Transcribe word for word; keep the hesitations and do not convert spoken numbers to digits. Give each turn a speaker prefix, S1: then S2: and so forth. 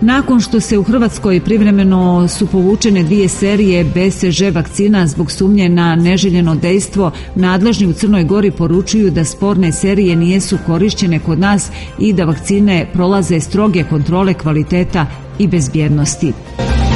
S1: Nakon što se u Hrvatskoj privremeno su povučene dvije serije B C G vakcina zbog sumnje na neželjeno dejstvo, nadležni u Crnoj Gori poručuju da sporne serije nijesu korišćene kod nas i da vakcine prolaze stroge kontrole kvaliteta i bezbjednosti.